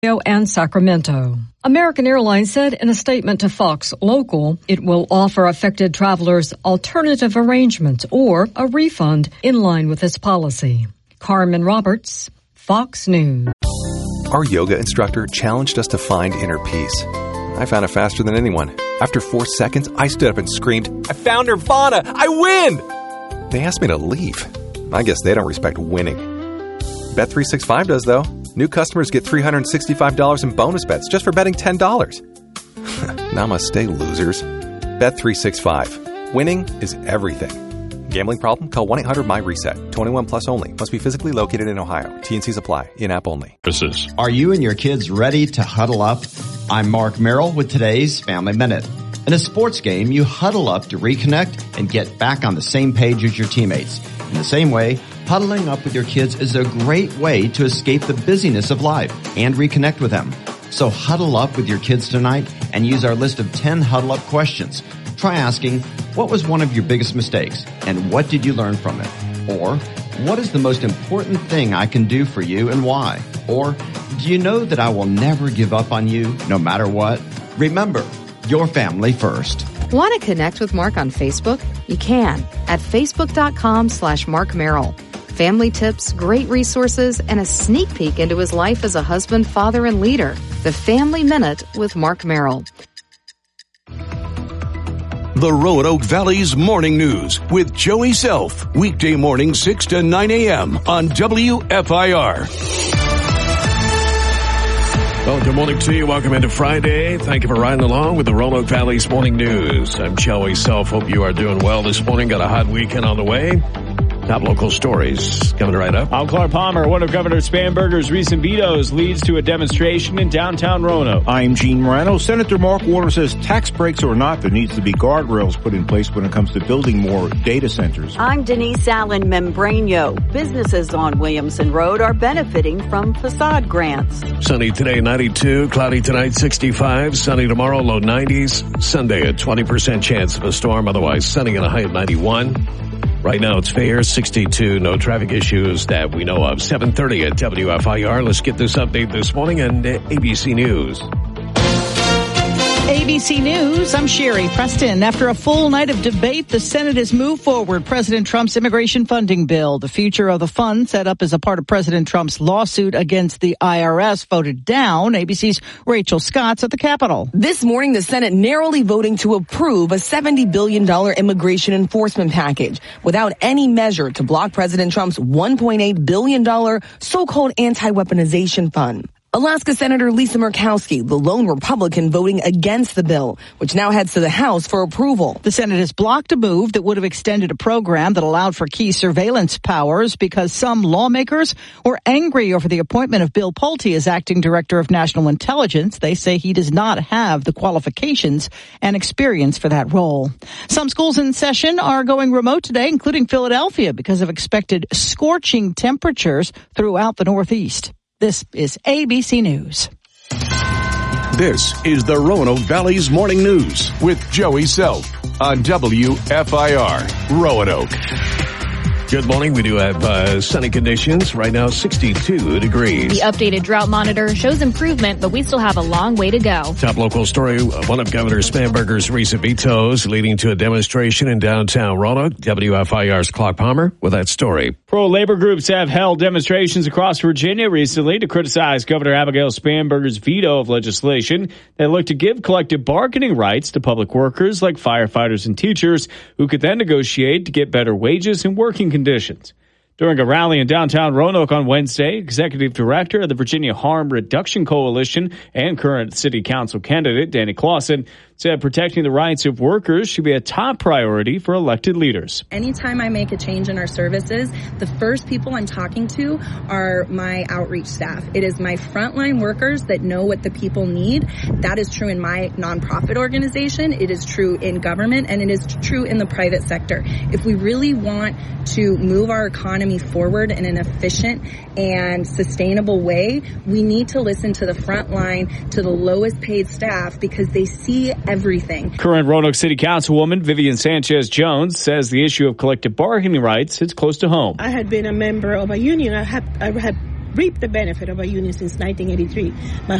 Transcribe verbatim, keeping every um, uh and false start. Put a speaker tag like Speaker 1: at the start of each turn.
Speaker 1: and Sacramento. American Airlines said in a statement to Fox Local it will offer affected travelers alternative arrangements or a refund in line with this policy. Carmen Roberts, Fox News.
Speaker 2: Our yoga instructor challenged us to find inner peace. I found it faster than anyone. After four seconds, I stood up and screamed, "I found Nirvana! I win!" They asked me to leave. I guess they don't respect winning. Bet three sixty-five does, though. New customers get three hundred sixty-five dollars in bonus bets just for betting ten dollars. Namaste, losers. Bet three sixty-five. Winning is everything. Gambling problem? Call one eight hundred my reset. twenty-one plus only. Must be physically located in Ohio. T N Cs apply. In-app only.
Speaker 3: Are you and your kids ready to huddle up? I'm Mark Merrill with today's Family Minute. In a sports game, you huddle up to reconnect and get back on the same page as your teammates. In the same way, huddling up with your kids is a great way to escape the busyness of life and reconnect with them. So huddle up with your kids tonight and use our list of ten huddle up questions. Try asking, what was one of your biggest mistakes and what did you learn from it? Or, what is the most important thing I can do for you and why? Or, do you know that I will never give up on you no matter what? Remember, your family first.
Speaker 4: Want to connect with Mark on Facebook? You can at facebook.com slash Mark Merrill. Family tips, great resources, and a sneak peek into his life as a husband, father, and leader. The Family Minute with Mark Merrill.
Speaker 5: The Roanoke Valley's Morning News with Joey Self. Weekday morning six to nine a.m. on W F I R.
Speaker 6: Well, good morning to you. Welcome into Friday. Thank you for riding along with the Roanoke Valley's Morning News. I'm Joey Self. Hope you are doing well this morning. Got a hot weekend on the way. Top local stories coming right up.
Speaker 7: I'm Clark Palmer. One of Governor Spanberger's recent vetoes leads to a demonstration in downtown Roanoke.
Speaker 8: I'm Gene Morano. Senator Mark Warner says tax breaks or not, there needs to be guardrails put in place when it comes to building more data centers.
Speaker 9: I'm Denise Allen Membrano. Businesses on Williamson Road are benefiting from facade grants.
Speaker 6: Sunny today, ninety-two. Cloudy tonight, sixty-five. Sunny tomorrow, low nineties. Sunday, a twenty percent chance of a storm. Otherwise, sunny and a high of ninety-one. Right now it's fair, sixty-two. No traffic issues that we know of. seven thirty at W F I R. Let's get this update this morning on A B C News.
Speaker 10: A B C News, I'm Sherry Preston. After a full night of debate, the Senate has moved forward President Trump's immigration funding bill. The future of the fund, set up as a part of President Trump's lawsuit against the I R S, voted down. A B C's Rachel Scott's at the Capitol.
Speaker 11: This morning, the Senate narrowly voting to approve a seventy billion dollars immigration enforcement package without any measure to block President Trump's one point eight billion dollars so-called anti-weaponization fund. Alaska Senator Lisa Murkowski, the lone Republican, voting against the bill, which now heads to the House for approval.
Speaker 10: The Senate has blocked a move that would have extended a program that allowed for key surveillance powers because some lawmakers were angry over the appointment of Bill Pulte as acting director of national intelligence. They say he does not have the qualifications and experience for that role. Some schools in session are going remote today, including Philadelphia, because of expected scorching temperatures throughout the Northeast. This is A B C News.
Speaker 5: This is the Roanoke Valley's Morning News with Joey Self on W F I R Roanoke.
Speaker 6: Good morning. We do have uh, sunny conditions. Right now, sixty-two degrees.
Speaker 12: The updated drought monitor shows improvement, but we still have a long way to go.
Speaker 6: Top local story, one of Governor Spanberger's recent vetoes leading to a demonstration in downtown Roanoke. W F I R's Clark Palmer with that story.
Speaker 7: Pro-labor groups have held demonstrations across Virginia recently to criticize Governor Abigail Spanberger's veto of legislation that looked to give collective bargaining rights to public workers like firefighters and teachers who could then negotiate to get better wages and working conditions. Conditions. During a rally in downtown Roanoke on Wednesday, Executive Director of the Virginia Harm Reduction Coalition and current City Council candidate Danny Clausen said protecting the rights of workers should be a top priority for elected leaders.
Speaker 13: Anytime I make a change in our services, the first people I'm talking to are my outreach staff. It is my frontline workers that know what the people need. That is true in my nonprofit organization. It is true in government, and it is true in the private sector. If we really want to move our economy forward in an efficient and sustainable way, we need to listen to the front line, to the lowest paid staff, because they see everything.
Speaker 7: Current Roanoke City Councilwoman Vivian Sanchez Jones says the issue of collective bargaining rights is close to home.
Speaker 14: I had been a member of a union. I had I had reaped the benefit of a union since nineteen eighty-three. My